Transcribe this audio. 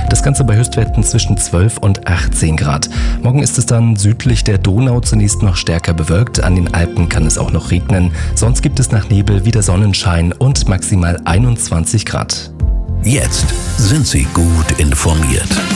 Das Ganze bei Höchstwerten zwischen 12 und 18 Grad. Morgen ist es dann südlich der Donau zunächst noch stärker bewölkt. An den Alpen kann es auch noch regnen. Sonst gibt es nach Nebel wieder Sonnenschein und maximal 21 Grad. Jetzt sind Sie gut informiert.